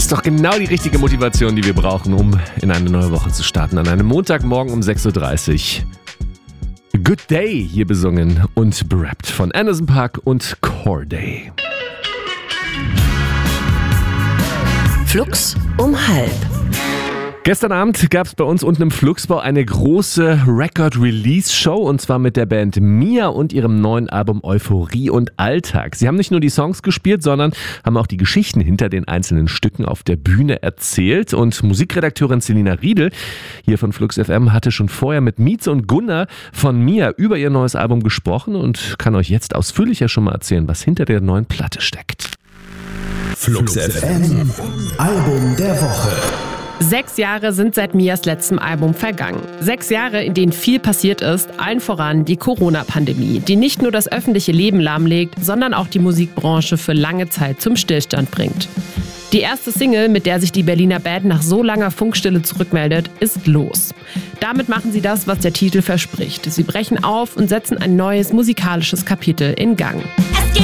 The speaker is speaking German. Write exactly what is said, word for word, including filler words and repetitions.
ist doch genau die richtige Motivation, die wir brauchen, um in eine neue Woche zu starten. An einem Montagmorgen um sechs Uhr dreißig. Good Day hier besungen und berappt von Anderson .Paak und Corday. Flux um halb. Gestern Abend gab es bei uns unten im Flugsbau eine große Record-Release-Show und zwar mit der Band Mia und ihrem neuen Album Euphorie und Alltag. Sie haben nicht nur die Songs gespielt, sondern haben auch die Geschichten hinter den einzelnen Stücken auf der Bühne erzählt. Und Musikredakteurin Selina Riedel hier von Flux F M hatte schon vorher mit Mieze und Gunnar von Mia über ihr neues Album gesprochen und kann euch jetzt ausführlicher schon mal erzählen, was hinter der neuen Platte steckt. Flux F M, Album der Woche. Sechs Jahre sind seit Mias letztem Album vergangen. Sechs Jahre, in denen viel passiert ist, allen voran die Corona-Pandemie, die nicht nur das öffentliche Leben lahmlegt, sondern auch die Musikbranche für lange Zeit zum Stillstand bringt. Die erste Single, mit der sich die Berliner Band nach so langer Funkstille zurückmeldet, ist Los. Damit machen sie das, was der Titel verspricht. Sie brechen auf und setzen ein neues musikalisches Kapitel in Gang.